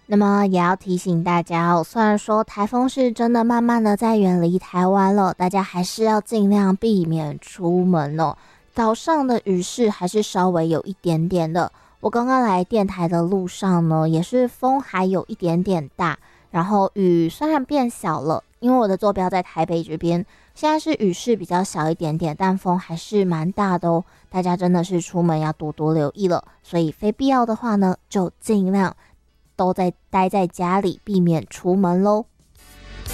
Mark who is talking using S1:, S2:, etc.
S1: 那么也要提醒大家哦，虽然说台风是真的慢慢的在远离台湾了，大家还是要尽量避免出门哦。早上的雨势还是稍微有一点点的，我刚刚来电台的路上呢，也是风还有一点点大，然后雨虽然变小了，因为我的坐标在台北这边，现在是雨势比较小一点点，但风还是蛮大的哦。大家真的是出门要多多留意了，所以非必要的话呢，就尽量都待在家里，避免出门喽。